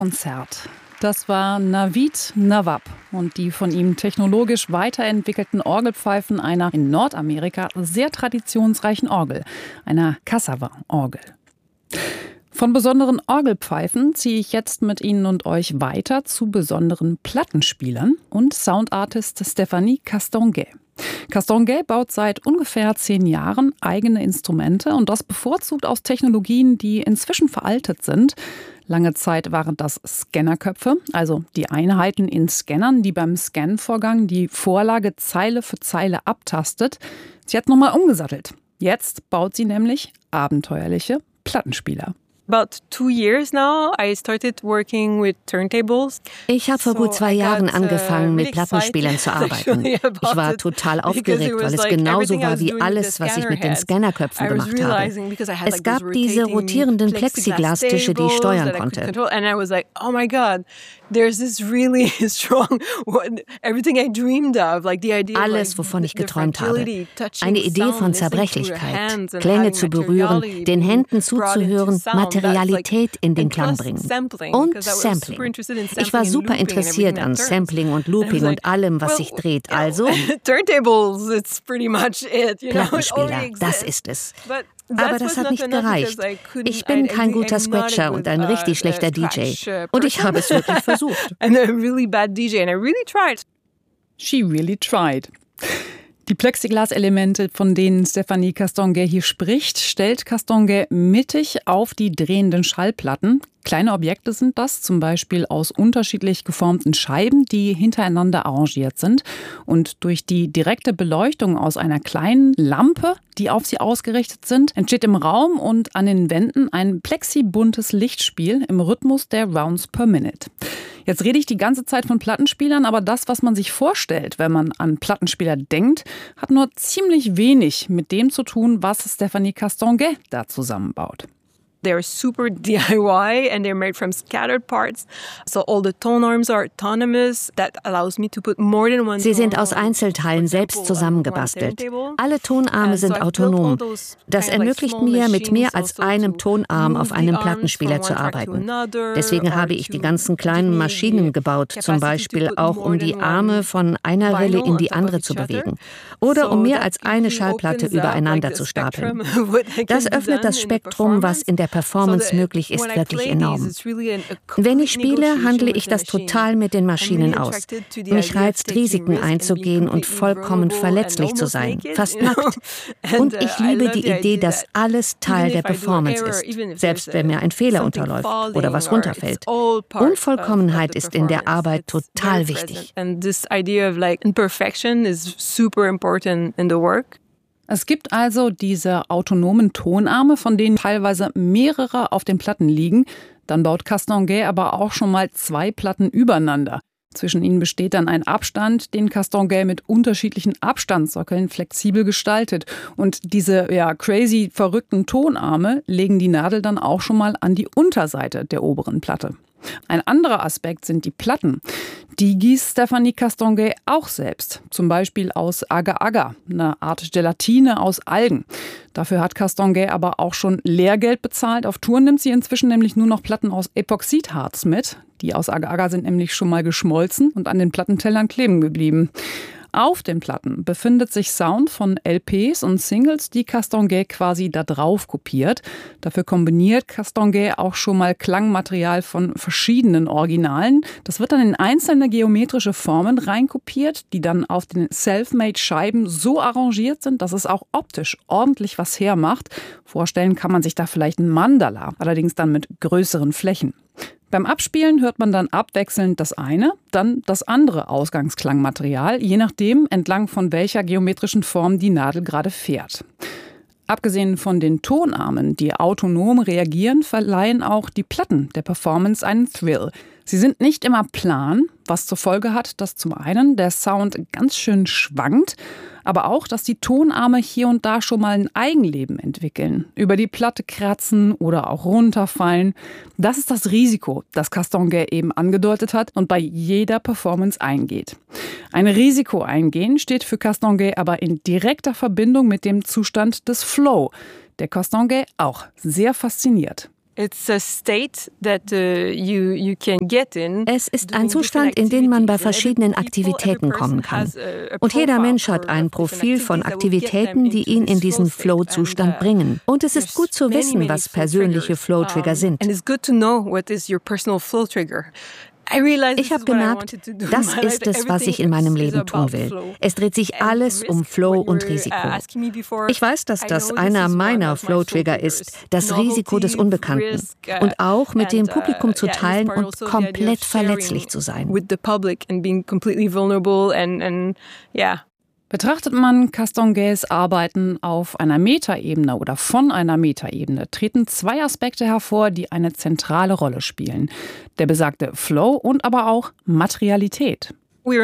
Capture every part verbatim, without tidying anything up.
Konzert. Das war Navid Nawab und die von ihm technologisch weiterentwickelten Orgelpfeifen einer in Nordamerika sehr traditionsreichen Orgel, einer Cassava-Orgel. Von besonderen Orgelpfeifen ziehe ich jetzt mit Ihnen und euch weiter zu besonderen Plattenspielern und Soundartist Stéphanie Castonguay. Castonguay baut seit ungefähr zehn Jahren eigene Instrumente und das bevorzugt aus Technologien, die inzwischen veraltet sind. Lange Zeit waren das Scannerköpfe, also die Einheiten in Scannern, die beim Scan-Vorgang die Vorlage Zeile für Zeile abtastet. Sie hat nochmal umgesattelt. Jetzt baut sie nämlich abenteuerliche Plattenspieler. About two years now, I started working with turntables. Ich habe vor gut zwei Jahren angefangen, mit Plattenspielern zu arbeiten. Ich war total aufgeregt, weil es genauso war wie alles, was ich mit den Scannerköpfen gemacht habe. Es gab diese rotierenden Plexiglastische, die ich steuern konnte. And I was like, oh my God, there's this really strong, everything I dreamed of, like the idea of alles, wovon ich geträumt habe. Eine Idee von Zerbrechlichkeit, Klänge zu berühren, den Händen zuzuhören, Materialität in den Klang bringen. Und Sampling. Ich war super interessiert an Sampling und Looping und allem, was sich dreht. Also Plattenspieler, das ist es. Aber das hat nicht gereicht. Ich bin kein guter Scratcher und ein richtig schlechter D J. Und ich habe es wirklich versucht. She really tried. Die Plexiglas-Elemente, von denen Stéphanie Castonguay hier spricht, stellt Castonguay mittig auf die drehenden Schallplatten. Kleine Objekte sind das, zum Beispiel aus unterschiedlich geformten Scheiben, die hintereinander arrangiert sind. Und durch die direkte Beleuchtung aus einer kleinen Lampe, die auf sie ausgerichtet sind, entsteht im Raum und an den Wänden ein plexibuntes Lichtspiel im Rhythmus der Rounds per Minute. Jetzt rede ich die ganze Zeit von Plattenspielern, aber das, was man sich vorstellt, wenn man an Plattenspieler denkt, hat nur ziemlich wenig mit dem zu tun, was Stéphanie Castonguay da zusammenbaut. They're super D I Y and they're made from scattered parts. So all the tone arms are autonomous. That allows me to put more than one. Sie sind aus Einzelteilen selbst zusammengebastelt. Alle Tonarme sind autonom. Das ermöglicht mir, mit mehr als einem Tonarm auf einem Plattenspieler zu arbeiten. Deswegen habe ich die ganzen kleinen Maschinen gebaut, zum Beispiel auch um die Arme von einer Rille in die andere zu bewegen oder um mehr als eine Schallplatte übereinander zu stapeln. Das öffnet das Spektrum, was in der Performance möglich ist, wirklich enorm. Wenn ich spiele, handle ich das total mit den Maschinen aus. Mich reizt, Risiken einzugehen und vollkommen verletzlich zu sein, fast nackt. Und ich liebe die Idee, dass alles Teil der Performance ist, selbst wenn mir ein Fehler unterläuft oder was runterfällt. Unvollkommenheit ist in der Arbeit total wichtig. Es gibt also diese autonomen Tonarme, von denen teilweise mehrere auf den Platten liegen. Dann baut Castonguay aber auch schon mal zwei Platten übereinander. Zwischen ihnen besteht dann ein Abstand, den Castonguay mit unterschiedlichen Abstandssockeln flexibel gestaltet. Und diese ja, crazy, verrückten Tonarme legen die Nadel dann auch schon mal an die Unterseite der oberen Platte. Ein anderer Aspekt sind die Platten. Die gießt Stéphanie Castonguay auch selbst. Zum Beispiel aus Agar-Agar, eine Art Gelatine aus Algen. Dafür hat Castonguay aber auch schon Lehrgeld bezahlt. Auf Tour nimmt sie inzwischen nämlich nur noch Platten aus Epoxidharz mit. Die aus Agar-Agar sind nämlich schon mal geschmolzen und an den Plattentellern kleben geblieben. Auf den Platten befindet sich Sound von L Ps und Singles, die Castonguay quasi da drauf kopiert. Dafür kombiniert Castonguay auch schon mal Klangmaterial von verschiedenen Originalen. Das wird dann in einzelne geometrische Formen reinkopiert, die dann auf den Selfmade-Scheiben so arrangiert sind, dass es auch optisch ordentlich was hermacht. Vorstellen kann man sich da vielleicht ein Mandala, allerdings dann mit größeren Flächen. Beim Abspielen hört man dann abwechselnd das eine, dann das andere Ausgangsklangmaterial, je nachdem, entlang von welcher geometrischen Form die Nadel gerade fährt. Abgesehen von den Tonarmen, die autonom reagieren, verleihen auch die Platten der Performance einen Thrill. Sie sind nicht immer plan, was zur Folge hat, dass zum einen der Sound ganz schön schwankt, aber auch, dass die Tonarme hier und da schon mal ein Eigenleben entwickeln, über die Platte kratzen oder auch runterfallen. Das ist das Risiko, das Castonguay eben angedeutet hat und bei jeder Performance eingeht. Ein Risiko eingehen steht für Castonguay aber in direkter Verbindung mit dem Zustand des Flow, der Castonguay auch sehr fasziniert. It's a state that uh, you you can get in. Es ist ein Zustand, in den man bei verschiedenen Aktivitäten kommen kann. Und jeder Mensch hat ein Profil von Aktivitäten, die ihn in diesen Flow-Zustand bringen. Und es ist gut zu wissen, was persönliche Flow-Trigger sind. And it's good to know what is your personal flow trigger. Ich habe gemerkt, das ist es, was ich in meinem Leben tun will. Es dreht sich alles um Flow und Risiko. Ich weiß, dass das einer meiner Flow-Trigger ist, das Risiko des Unbekannten. Und auch mit dem Publikum zu teilen und komplett verletzlich zu sein. Betrachtet man Castonguays Arbeiten auf einer Metaebene oder von einer Metaebene, treten zwei Aspekte hervor, die eine zentrale Rolle spielen. Der besagte Flow und aber auch Materialität. Wir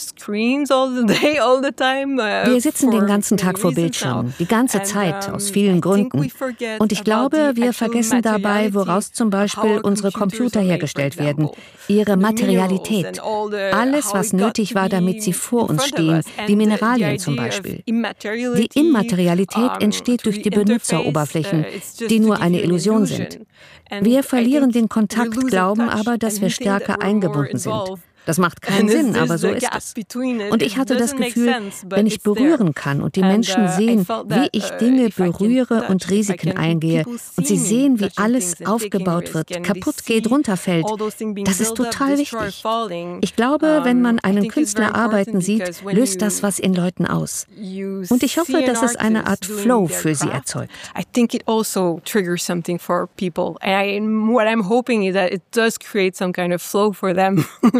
sitzen den ganzen Tag vor Bildschirmen, die ganze Zeit, aus vielen Gründen. Und ich glaube, wir vergessen dabei, woraus zum Beispiel unsere Computer hergestellt werden, ihre Materialität. Alles, was nötig war, damit sie vor uns stehen, die Mineralien zum Beispiel. Die Immaterialität entsteht durch die Benutzeroberflächen, die nur eine Illusion sind. Wir verlieren den Kontakt, glauben aber, dass wir stärker eingebunden sind. Das macht keinen Sinn, aber so ist es. Und ich hatte das Gefühl, wenn ich berühren kann und die Menschen sehen, wie ich Dinge berühre und Risiken eingehe und sie sehen, wie alles aufgebaut wird, kaputt geht, runterfällt, das ist total wichtig. Ich glaube, wenn man einen Künstler arbeiten sieht, löst das was in Leuten aus. Und ich hoffe, dass es eine Art Flow für sie erzeugt. I think it also triggers something for people. And I, what I'm hoping is that it does create some kind of flow for them.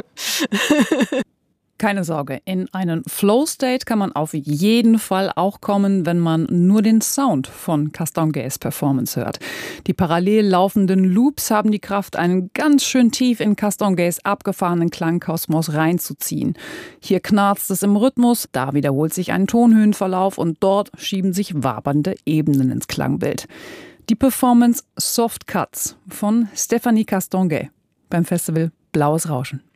Keine Sorge, in einen Flow-State kann man auf jeden Fall auch kommen, wenn man nur den Sound von Castonguays Performance hört. Die parallel laufenden Loops haben die Kraft, einen ganz schön tief in Castonguays abgefahrenen Klangkosmos reinzuziehen. Hier knarzt es im Rhythmus, da wiederholt sich ein Tonhöhenverlauf und dort schieben sich wabernde Ebenen ins Klangbild. Die Performance Soft Cuts von Stéphanie Castonguay beim Festival Blaues Rauschen.